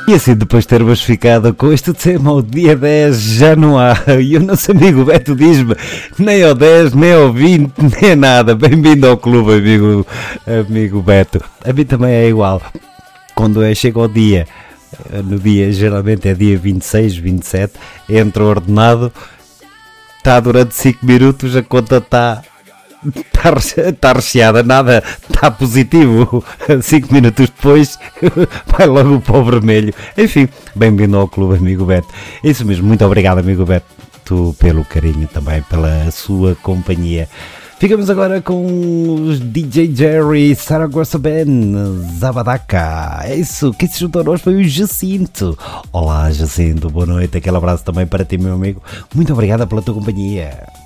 E assim, depois de termos ficado com este tema, o dia 10 já não há. E o nosso amigo Beto diz-me: nem ao 10, nem ao 20, nem nada. Bem-vindo ao clube, amigo Beto. A mim também é igual. Quando chega o dia, no dia, geralmente é dia 26, 27, entra o ordenado, está durante 5 minutos, a conta está recheada, nada, está positivo. 5 minutos depois vai logo para o vermelho. Enfim, bem-vindo ao clube, amigo Beto. Isso mesmo, muito obrigado, amigo Beto, pelo carinho também, pela sua companhia. Ficamos agora com os DJ Jerry, Saragossa Ben, Zabadaca. É isso, quem se juntou a nós foi o Jacinto. Olá, Jacinto, boa noite, aquele abraço também para ti, meu amigo. Muito obrigado pela tua companhia.